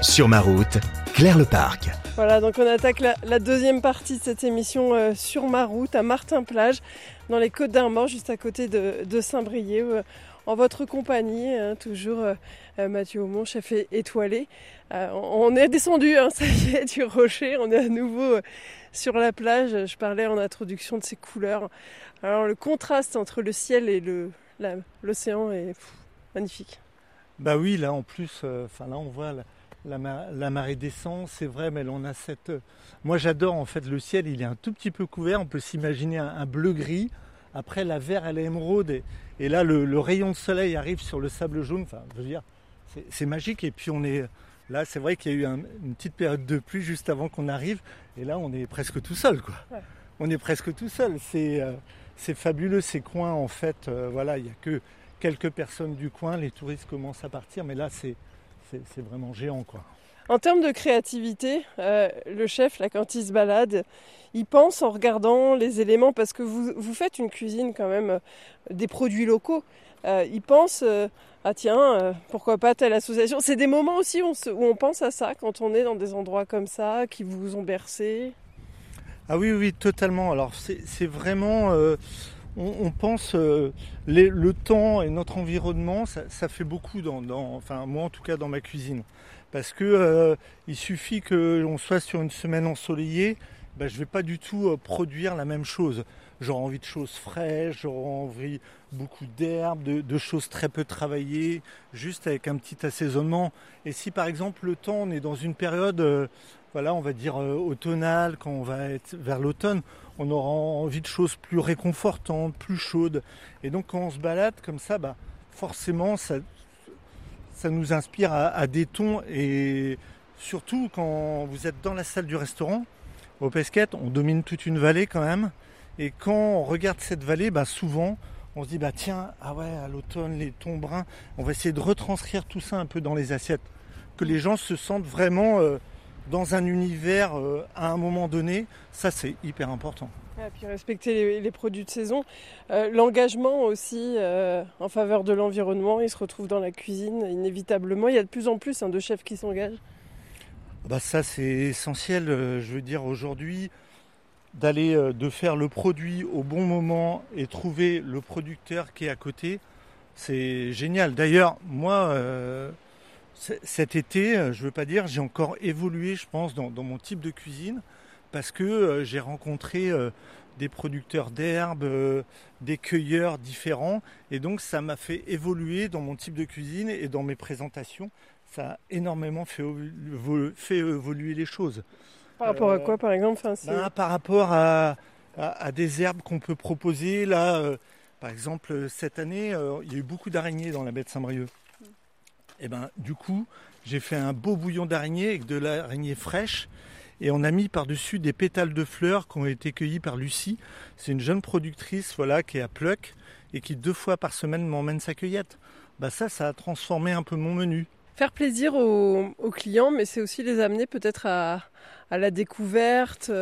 Sur ma route, Claire Leparc. Voilà, donc on attaque la deuxième partie de cette émission sur ma route à Martin-Plage, dans les Côtes d'Armor, juste à côté de Saint-Brieuc, en votre compagnie, toujours Mathieu Aumont, chef étoilé. On est descendu, ça y est, du rocher, on est à nouveau sur la plage. Je parlais en introduction de ces couleurs. Alors le contraste entre le ciel et l'océan est magnifique. Bah oui, là en plus, là on voit la marée descend, c'est vrai, mais là on a cette... Moi j'adore en fait le ciel, il est un tout petit peu couvert, on peut s'imaginer un bleu-gris, après la vert à l'émeraude, et là le rayon de soleil arrive sur le sable jaune, je veux dire, c'est magique, et puis on est... Là c'est vrai qu'il y a eu une petite période de pluie juste avant qu'on arrive, et là on est presque tout seul, quoi. Ouais. On est presque tout seul, c'est fabuleux ces coins en fait, voilà, il n'y a que quelques personnes du coin, les touristes commencent à partir, mais là c'est vraiment géant, quoi. En termes de créativité, le chef, là, quand il se balade, il pense en regardant les éléments, parce que vous faites une cuisine quand même, des produits locaux. Il pense, pourquoi pas telle association. C'est des moments aussi où on pense à ça, quand on est dans des endroits comme ça, qui vous ont bercé. Ah oui, totalement. Alors c'est vraiment... On pense le temps et notre environnement, ça fait beaucoup moi en tout cas dans ma cuisine. Parce que il suffit qu'on soit sur une semaine ensoleillée, je ne vais pas du tout produire la même chose. J'aurai envie de choses fraîches, j'aurai envie beaucoup d'herbes, de choses très peu travaillées, juste avec un petit assaisonnement. Et si par exemple le temps, on est dans une période, on va dire automnale, quand on va être vers l'automne, on aura envie de choses plus réconfortantes, plus chaudes. Et donc quand on se balade comme ça, forcément ça nous inspire à des tons. Et surtout quand vous êtes dans la salle du restaurant, au Pesquet, on domine toute une vallée quand même. Et quand on regarde cette vallée, souvent on se dit à l'automne, les tons bruns, on va essayer de retranscrire tout ça un peu dans les assiettes. Que les gens se sentent vraiment... dans un univers à un moment donné, ça c'est hyper important. Et puis respecter les produits de saison. L'engagement aussi en faveur de l'environnement, il se retrouve dans la cuisine inévitablement. Il y a de plus en plus de chefs qui s'engagent. Ça c'est essentiel, je veux dire aujourd'hui, de faire le produit au bon moment et trouver le producteur qui est à côté, c'est génial. D'ailleurs, moi... cet été, je ne veux pas dire, j'ai encore évolué, je pense, dans mon type de cuisine, parce que j'ai rencontré des producteurs d'herbes, des cueilleurs différents, et donc ça m'a fait évoluer dans mon type de cuisine et dans mes présentations. Ça a énormément fait évoluer les choses. Par rapport à quoi, par exemple? Par rapport à des herbes qu'on peut proposer. Là, par exemple, cette année, il y a eu beaucoup d'araignées dans la baie de Saint-Brieuc. Et du coup, j'ai fait un beau bouillon d'araignée avec de l'araignée fraîche et on a mis par-dessus des pétales de fleurs qui ont été cueillis par Lucie. C'est une jeune productrice qui est à Pleuc et qui 2 fois par semaine m'emmène sa cueillette. Ça a transformé un peu mon menu. Faire plaisir aux clients, mais c'est aussi les amener peut-être à la découverte,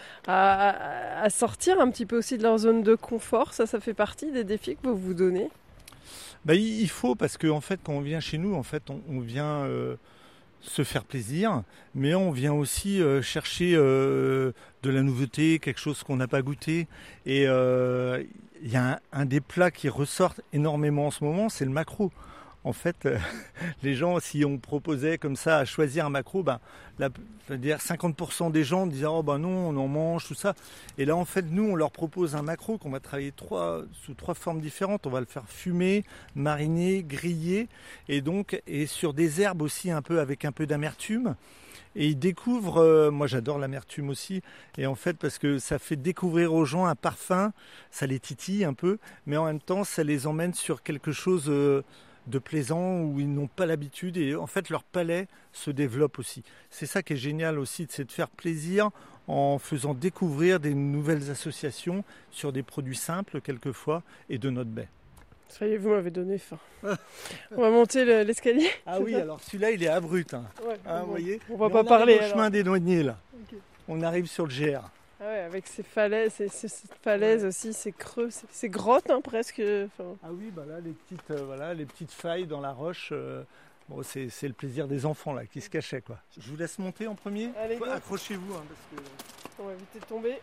à sortir un petit peu aussi de leur zone de confort. Ça fait partie des défis que vous vous donnez. Il faut, parce que en fait, quand on vient chez nous, en fait, on vient se faire plaisir, mais on vient aussi chercher de la nouveauté, quelque chose qu'on n'a pas goûté. Et il y a un des plats qui ressort énormément en ce moment, c'est le maquereau. En fait, les gens, si on proposait comme ça à choisir un maquereau, c'est-à-dire 50% des gens disaient non, on en mange, tout ça. Et là, en fait, nous, on leur propose un maquereau qu'on va travailler sous 3 formes différentes. On va le faire fumer, mariner, griller, et sur des herbes aussi avec un peu d'amertume. Et ils découvrent, moi j'adore l'amertume aussi, et en fait parce que ça fait découvrir aux gens un parfum, ça les titille un peu, mais en même temps ça les emmène sur quelque chose de plaisant où ils n'ont pas l'habitude, et en fait leur palais se développe aussi. C'est ça qui est génial aussi, c'est de faire plaisir en faisant découvrir des nouvelles associations sur des produits simples quelquefois et de notre baie. Ça y est, vous m'avez donné faim. On va monter l'escalier. Ah oui, alors celui-là il est abrupt. Ouais, vous voyez, on va pas parler. Au chemin des douaniers là. Okay. On arrive sur le GR. Ah ouais, avec ces falaises, aussi, ces creux, ces grottes presque. Ah oui, là les petites failles dans la roche Bon, c'est le plaisir des enfants là qui se cachaient quoi. Je vous laisse monter en premier. Allez, go. Accrochez-vous parce que... On va éviter de tomber.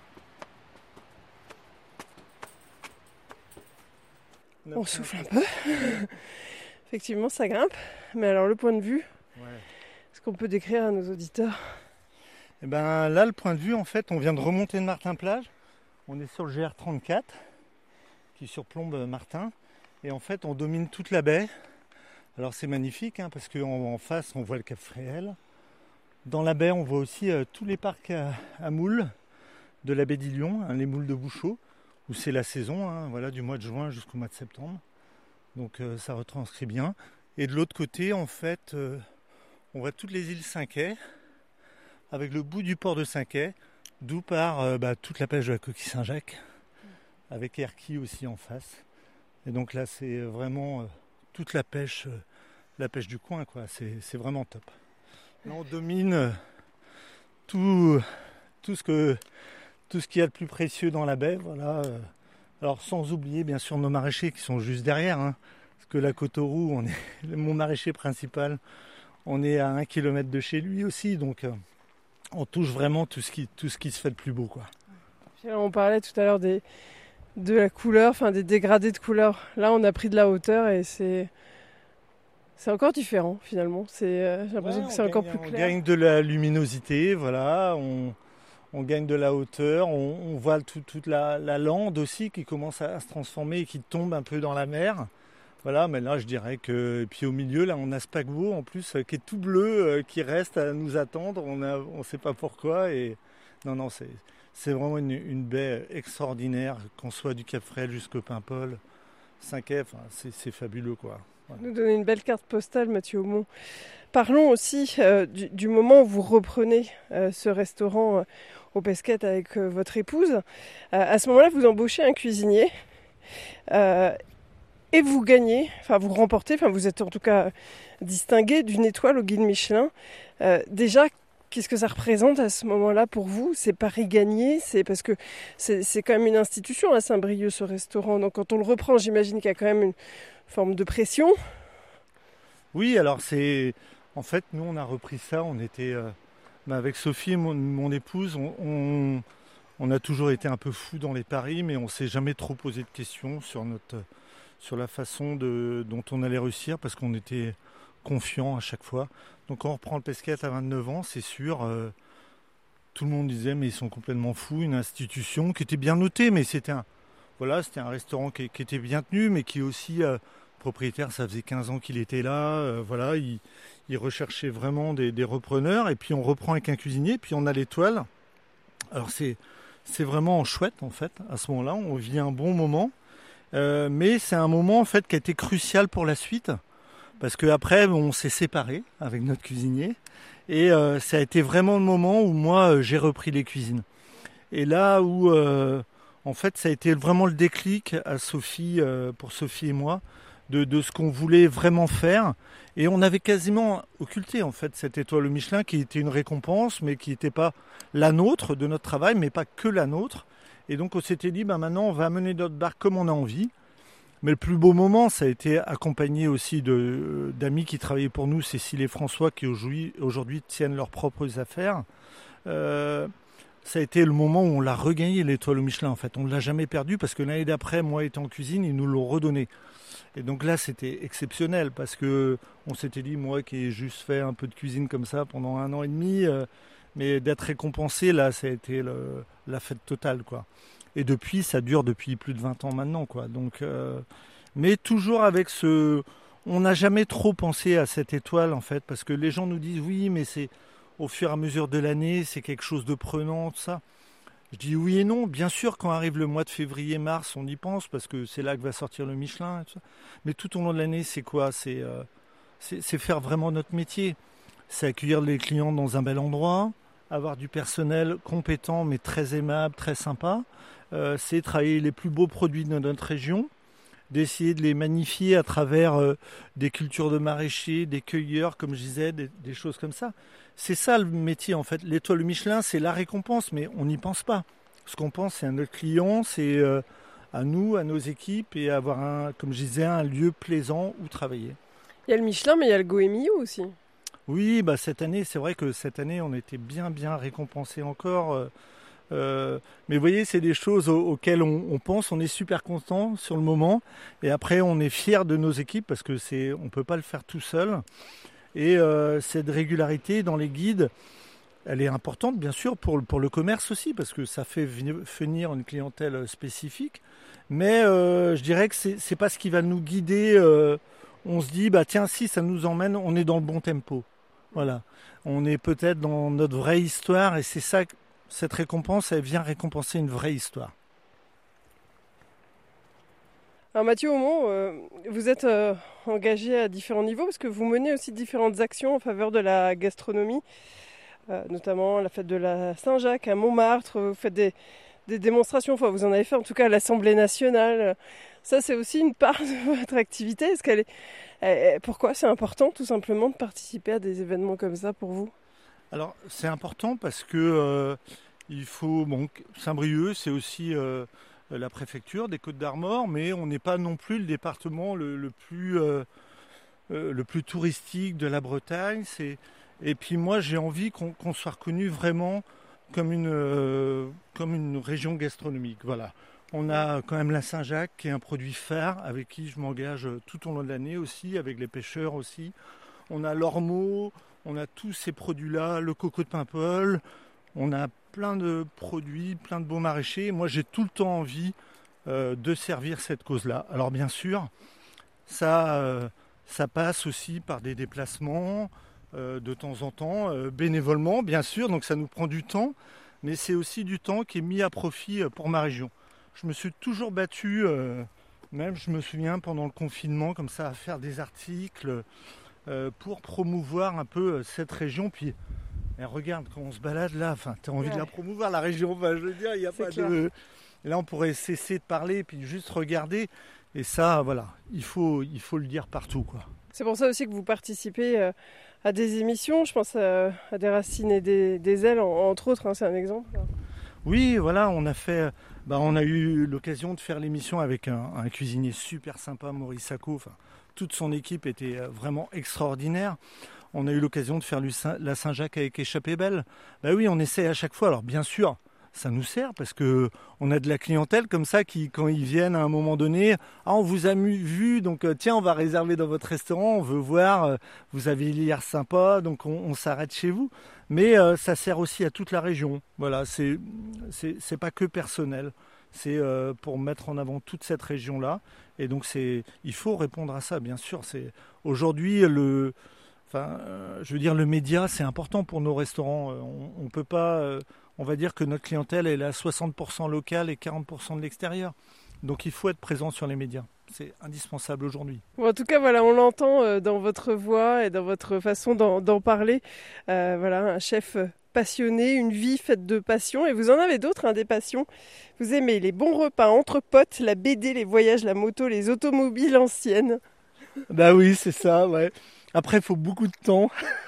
On souffle un peu. Effectivement, ça grimpe. Mais alors, le point de vue, est-ce qu'on peut décrire à nos auditeurs? Eh ben, là, le point de vue, en fait, on vient de remonter de Martin-Plage. On est sur le GR34 qui surplombe Martin. Et en fait, on domine toute la baie. Alors, c'est magnifique parce qu'en face, on voit le Cap Fréhel. Dans la baie, on voit aussi tous les parcs à moules de la baie d'Illion, les moules de Bouchot, où c'est la saison, voilà, du mois de juin jusqu'au mois de septembre. Donc ça retranscrit bien. Et de l'autre côté, en fait, on voit toutes les îles Cinquet, avec le bout du port de Cinquet, d'où part toute la pêche de la coquille Saint-Jacques, avec Erquy aussi en face. Et donc là, c'est vraiment toute la pêche du coin, quoi. C'est vraiment top. Là, on domine tout ce qu'il y a de plus précieux dans la baie, voilà. Alors sans oublier bien sûr nos maraîchers qui sont juste derrière, parce que la Côte-aux-Roux, mon maraîcher principal, on est à 1 kilomètre de chez lui aussi, donc on touche vraiment tout ce qui se fait de plus beau, quoi. On parlait tout à l'heure de la couleur, enfin des dégradés de couleur. Là, on a pris de la hauteur et c'est encore différent finalement. J'ai l'impression que c'est encore plus clair. On gagne de la luminosité, voilà. On gagne de la hauteur, on voit toute la lande aussi qui commence à se transformer et qui tombe un peu dans la mer. Voilà, mais là je dirais que... Et puis au milieu, là on a ce paquebot en plus qui est tout bleu, qui reste à nous attendre, on ne sait pas pourquoi. Et... Non, c'est vraiment une baie extraordinaire, qu'on soit du Cap Fréhel jusqu'au Paimpol, Cinquet, c'est fabuleux quoi. Voilà. Nous donner une belle carte postale, Mathieu Aumont. Parlons aussi du moment où vous reprenez ce restaurant au Pesquet avec votre épouse. À ce moment-là, vous embauchez un cuisinier et vous gagnez, vous remportez, vous êtes en tout cas distingué d'une étoile au guide Michelin. Déjà, qu'est-ce que ça représente à ce moment-là pour vous? C'est Paris gagné, c'est parce que c'est quand même une institution à Saint-Brieuc, ce restaurant. Donc quand on le reprend, j'imagine qu'il y a quand même une forme de pression. Oui, alors en fait, nous on a repris ça, on était avec Sophie, mon épouse, on a toujours été un peu fous dans les paris, mais on ne s'est jamais trop posé de questions sur la façon dont on allait réussir, parce qu'on était confiants à chaque fois. Donc quand on reprend le Pesquet à 29 ans, c'est sûr, tout le monde disait mais ils sont complètement fous, une institution qui était bien notée, mais c'était un restaurant qui était bien tenu, mais qui aussi... propriétaire, ça faisait 15 ans qu'il était là, voilà, il recherchait vraiment des repreneurs, et puis on reprend avec un cuisinier, puis on a l'étoile. Alors c'est vraiment chouette en fait, à ce moment-là, on vit un bon moment, mais c'est un moment en fait qui a été crucial pour la suite, parce qu'après on s'est séparés avec notre cuisinier, et ça a été vraiment le moment où moi j'ai repris les cuisines. Et là où en fait ça a été vraiment le déclic à Sophie, pour Sophie et moi, de ce qu'on voulait vraiment faire, et on avait quasiment occulté en fait cette étoile Michelin qui était une récompense mais qui n'était pas la nôtre de notre travail, mais pas que la nôtre. Et donc on s'était dit maintenant on va amener notre barque comme on a envie. Mais le plus beau moment, ça a été accompagné aussi d'amis qui travaillaient pour nous, Cécile et François, qui aujourd'hui tiennent leurs propres affaires. Ça a été le moment où on l'a regagné, l'étoile Michelin en fait. On ne l'a jamais perdu parce que l'année d'après, moi étant en cuisine, ils nous l'ont redonné. Et donc là, c'était exceptionnel parce que on s'était dit, moi qui ai juste fait un peu de cuisine comme ça pendant 1 an et demi, mais d'être récompensé, là, ça a été la fête totale, quoi. Et depuis, ça dure depuis plus de 20 ans maintenant, quoi. Donc, mais toujours avec on n'a jamais trop pensé à cette étoile, en fait, parce que les gens nous disent, oui, mais c'est au fur et à mesure de l'année, c'est quelque chose de prenant, tout ça. Je dis oui et non. Bien sûr, quand arrive le mois de février-mars, on y pense, parce que c'est là que va sortir le Michelin. Et tout ça. Mais tout au long de l'année, c'est quoi ? C'est faire vraiment notre métier. C'est accueillir les clients dans un bel endroit, avoir du personnel compétent, mais très aimable, très sympa. C'est travailler les plus beaux produits de notre région, d'essayer de les magnifier à travers des cultures de maraîchers, des cueilleurs, comme je disais, des choses comme ça. C'est ça le métier en fait. L'étoile Michelin, c'est la récompense, mais on n'y pense pas. Ce qu'on pense, c'est à notre client, c'est à nous, à nos équipes, et avoir comme je disais, un lieu plaisant où travailler. Il y a le Michelin, mais il y a le Goemio aussi. Oui, bah cette année, c'est vrai que cette année, on était bien récompensés encore. Mais vous voyez, c'est des choses auxquelles on pense, on est super content sur le moment, et après on est fier de nos équipes parce que on peut pas le faire tout seul. Et cette régularité dans les guides, elle est importante bien sûr pour le commerce aussi parce que ça fait venir une clientèle spécifique. Mais je dirais que c'est pas ce qui va nous guider. On se dit bah tiens si ça nous emmène, on est dans le bon tempo. Voilà, on est peut-être dans notre vraie histoire et c'est ça. Cette récompense, elle vient récompenser une vraie histoire. Alors Mathieu Aumont, vous êtes engagé à différents niveaux parce que vous menez aussi différentes actions en faveur de la gastronomie, notamment la fête de la Saint-Jacques à Montmartre, vous faites des démonstrations, enfin vous en avez fait en tout cas à l'Assemblée nationale. Ça c'est aussi une part de votre activité. Pourquoi c'est important tout simplement de participer à des événements comme ça pour vous? Alors c'est important parce que il faut Saint-Brieuc, c'est aussi la préfecture des Côtes-d'Armor, mais on n'est pas non plus le département le plus touristique de la Bretagne. Et puis moi j'ai envie qu'on soit reconnu vraiment comme une région gastronomique. Voilà. On a quand même la Saint-Jacques qui est un produit phare avec qui je m'engage tout au long de l'année aussi, avec les pêcheurs aussi. On a l'ormeau, on a tous ces produits-là, le coco de Paimpol, on a plein de produits, plein de beaux maraîchers. Moi j'ai tout le temps envie de servir cette cause-là. Alors bien sûr, ça passe aussi par des déplacements de temps en temps, bénévolement bien sûr, donc ça nous prend du temps, mais c'est aussi du temps qui est mis à profit pour ma région. Je me suis toujours battu, même je me souviens pendant le confinement, comme ça, à faire des articles pour promouvoir un peu cette région. Puis regarde, quand on se balade là, tu as envie de la promouvoir, la région. Enfin, je veux dire, il n'y a pas de... Là, on pourrait cesser de parler et puis juste regarder. Et ça, voilà, il faut le dire partout, quoi. C'est pour ça aussi que vous participez à des émissions. Je pense à des racines et des ailes, entre autres, hein, c'est un exemple. Oui, voilà, on a eu l'occasion de faire l'émission avec un cuisinier super sympa, Maurice Sacco. Enfin, toute son équipe était vraiment extraordinaire. On a eu l'occasion de faire la Saint-Jacques avec Échappée Belle. Bah oui, on essaie à chaque fois. Alors bien sûr, ça nous sert parce que on a de la clientèle comme ça qui, quand ils viennent à un moment donné, on vous a vu, donc tiens, on va réserver dans votre restaurant, on veut voir, vous avez l'air sympa, donc on s'arrête chez vous. Mais ça sert aussi à toute la région. Voilà, c'est pas que personnel. C'est pour mettre en avant toute cette région-là. Et donc il faut répondre à ça, bien sûr. Aujourd'hui je veux dire, le média, c'est important pour nos restaurants. On peut pas, on va dire que notre clientèle elle est à 60% locale et 40% de l'extérieur. Donc il faut être présent sur les médias. C'est indispensable aujourd'hui. Bon, en tout cas, voilà, on l'entend dans votre voix et dans votre façon d'en parler. Voilà, un chef passionné, une vie faite de passion. Et vous en avez d'autres, hein, des passions. Vous aimez les bons repas entre potes, la BD, les voyages, la moto, les automobiles anciennes. Bah oui, c'est ça, ouais. Après, il faut beaucoup de temps.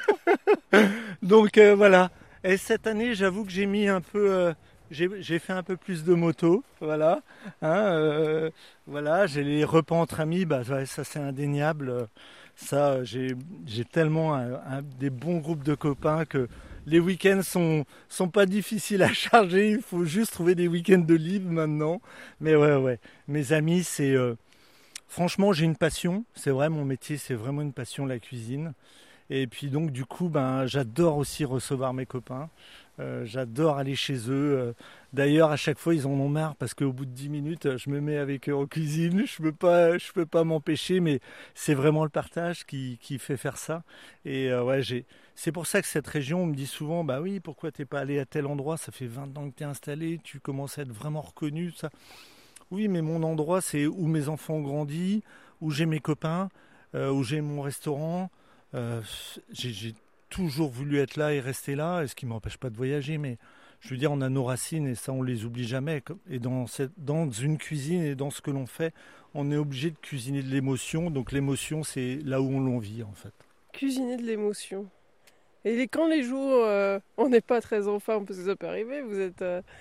Donc voilà. Et cette année, j'avoue que j'ai mis un peu... j'ai fait un peu plus de moto, voilà. Voilà, j'ai les repas entre amis, bah ouais, ça c'est indéniable. Ça, j'ai tellement des bons groupes de copains que les week-ends sont pas difficiles à charger. Il faut juste trouver des week-ends de libre maintenant. Mais ouais. Mes amis, c'est... franchement, j'ai une passion. C'est vrai, mon métier, c'est vraiment une passion, la cuisine. Et puis donc, du coup, j'adore aussi recevoir mes copains. J'adore aller chez eux. D'ailleurs, à chaque fois, ils en ont marre parce qu'au bout de 10 minutes, je me mets avec eux en cuisine. Je peux pas m'empêcher, mais c'est vraiment le partage qui fait faire ça. Et ouais, c'est pour ça que cette région, on me dit souvent, bah oui, pourquoi t'es pas allé à tel endroit? Ça fait 20 ans que t'es installé, tu commences à être vraiment reconnu, ça. Oui, mais mon endroit, c'est où mes enfants ont grandi, où j'ai mes copains, où j'ai mon restaurant. J'ai toujours voulu être là et rester là, ce qui ne m'empêche pas de voyager, mais je veux dire, on a nos racines et ça, on les oublie jamais. Et dans une cuisine et dans ce que l'on fait, on est obligé de cuisiner de l'émotion. Donc l'émotion, c'est là où on l'en vit, en fait. Cuisiner de l'émotion. Et quand les jours, on n'est pas très en forme, parce que ça peut arriver, vous êtes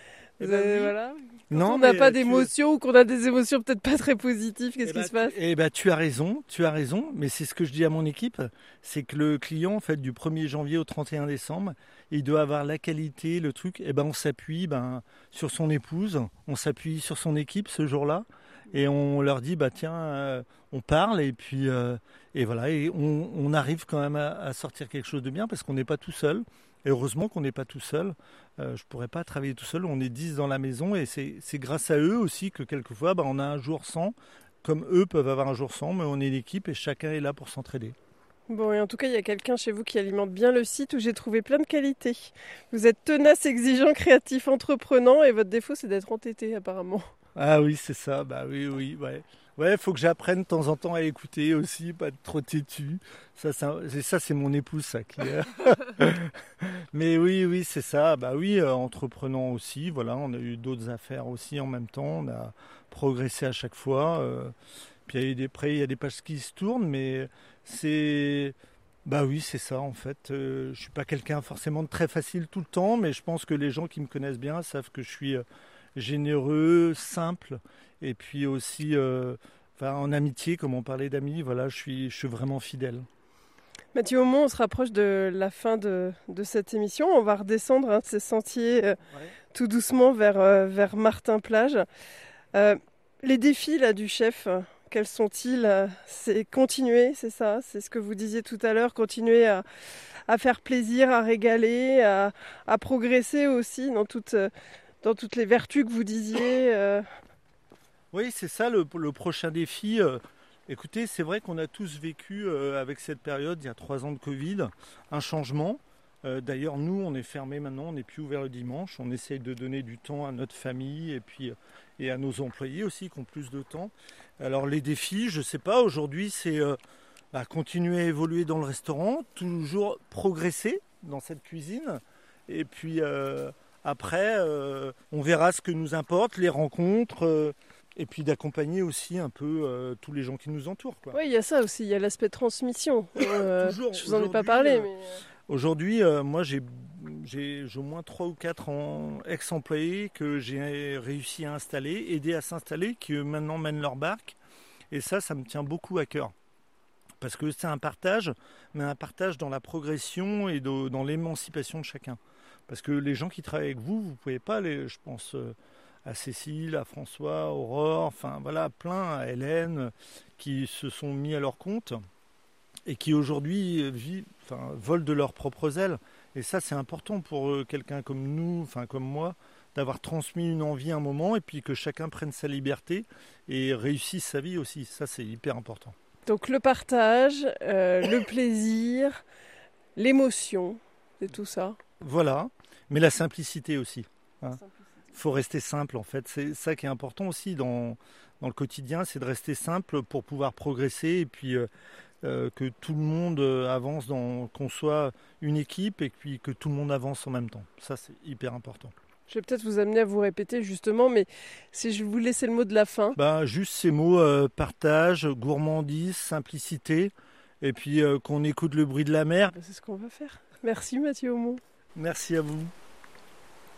Voilà. Non, on n'a mais, pas d'émotions ou qu'on a des émotions peut-être pas très positives, qu'est-ce qui se passe? Tu as raison, mais c'est ce que je dis à mon équipe, c'est que le client, en fait, du 1er janvier au 31 décembre, il doit avoir la qualité, le truc, on s'appuie sur son épouse, on s'appuie sur son équipe ce jour-là, et on leur dit, on parle, et voilà, et on arrive quand même à sortir quelque chose de bien, parce qu'on n'est pas tout seul. Et heureusement qu'on n'est pas tout seul. Je ne pourrais pas travailler tout seul. On est 10 dans la maison et c'est grâce à eux aussi que quelquefois on a un jour sans, comme eux peuvent avoir un jour sans, mais on est l'équipe et chacun est là pour s'entraider. Bon, et en tout cas, il y a quelqu'un chez vous qui alimente bien le site où j'ai trouvé plein de qualités. Vous êtes tenace, exigeant, créatif, entreprenant et votre défaut c'est d'être entêté apparemment. Ah oui, c'est ça. Oui, ouais. Ouais, faut que j'apprenne de temps en temps à écouter aussi, pas être trop têtu. Ça, c'est mon épouse, ça. Mais oui, c'est ça. Entreprenant aussi. Voilà, on a eu d'autres affaires aussi en même temps. On a progressé à chaque fois. Puis il y a des pages qui se tournent, mais c'est... oui, c'est ça en fait. Je suis pas quelqu'un forcément de très facile tout le temps, mais je pense que les gens qui me connaissent bien savent que je suis généreux, simple, et puis aussi en amitié, comme on parlait d'amis, voilà, je suis vraiment fidèle. Mathieu Aumont, on se rapproche de la fin de cette émission. On va redescendre ces sentiers tout doucement vers Martin-Plage. Les défis là, du chef, quels sont-ils? C'est continuer, c'est ça? C'est ce que vous disiez tout à l'heure, continuer à faire plaisir, à régaler, à progresser aussi dans toutes les vertus que vous disiez. Oui, c'est ça le prochain défi. Écoutez, c'est vrai qu'on a tous vécu avec cette période, il y a 3 ans de Covid, un changement. D'ailleurs, nous, on est fermés maintenant, on n'est plus ouvert le dimanche. On essaye de donner du temps à notre famille et à nos employés aussi qui ont plus de temps. Alors les défis, je ne sais pas, aujourd'hui, c'est continuer à évoluer dans le restaurant, toujours progresser dans cette cuisine. Et puis après, on verra ce que nous importe, les rencontres. Et puis d'accompagner aussi un peu tous les gens qui nous entourent. Oui, il y a ça aussi, il y a l'aspect transmission. Je vous en ai pas parlé. Mais... Aujourd'hui, moi j'ai au moins 3 ou 4 ex-employés que j'ai réussi à installer, aider à s'installer, qui maintenant mènent leur barque. Et ça me tient beaucoup à cœur. Parce que c'est un partage, mais un partage dans la progression et dans l'émancipation de chacun. Parce que les gens qui travaillent avec vous, vous ne pouvez pas aller, je pense... à Cécile, à François, Aurore, plein, à Hélène, qui se sont mis à leur compte et qui aujourd'hui volent de leurs propres ailes. Et ça, c'est important pour quelqu'un comme nous, comme moi, d'avoir transmis une envie à un moment et puis que chacun prenne sa liberté et réussisse sa vie aussi. Ça, c'est hyper important. Donc le partage, le plaisir, l'émotion, c'est tout ça. Voilà, mais la simplicité aussi. Il faut rester simple en fait, c'est ça qui est important aussi dans le quotidien, c'est de rester simple pour pouvoir progresser et puis que tout le monde avance, qu'on soit une équipe et puis que tout le monde avance en même temps. Ça c'est hyper important. Je vais peut-être vous amener à vous répéter justement, mais si je vous laissais le mot de la fin. Juste ces mots, partage, gourmandise, simplicité et puis qu'on écoute le bruit de la mer. C'est ce qu'on va faire. Merci Mathieu Aumont. Merci à vous.